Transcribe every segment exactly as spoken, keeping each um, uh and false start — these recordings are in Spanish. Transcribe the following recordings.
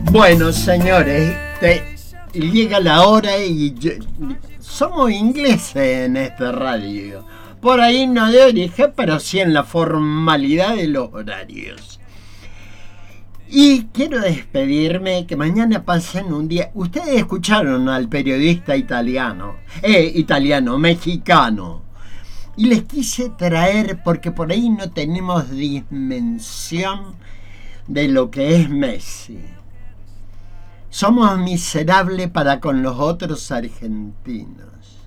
Bueno, señores, te, llega la hora y yo, somos ingleses en esta radio. Por ahí no de origen, pero sí en la formalidad de los horarios. Y quiero despedirme, que mañana pasen un día. Ustedes escucharon al periodista italiano, eh, italiano, mexicano. Y les quise traer, porque por ahí no tenemos dimensión de lo que es Messi. Somos miserables para con los otros argentinos.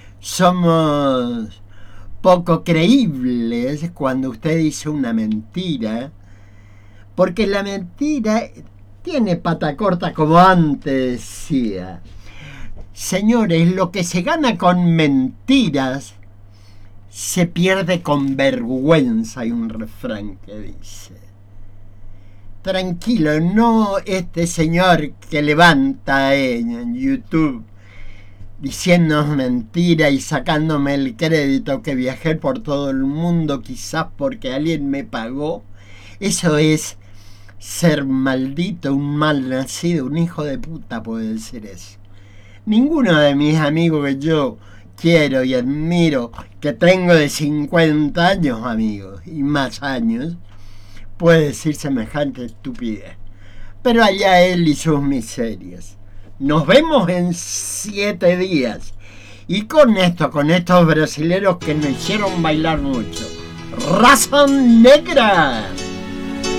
Somos poco creíbles cuando usted dice una mentira, porque la mentira tiene pata corta, como antes decía. Señores, lo que se gana con mentiras se pierde con vergüenza. Hay un refrán que dice: tranquilo, no este señor que levanta en YouTube diciendo mentira y sacándome el crédito que viajé por todo el mundo quizás porque alguien me pagó. Eso es ser maldito, un mal nacido, un hijo de puta puede decir eso. Ninguno de mis amigos que yo quiero y admiro, que tengo de cincuenta años amigos y más años, puede decir semejante estupidez. Pero allá él y sus miserias. Nos vemos en siete días. Y con esto, con estos brasileros que nos hicieron bailar mucho. Raza Negra.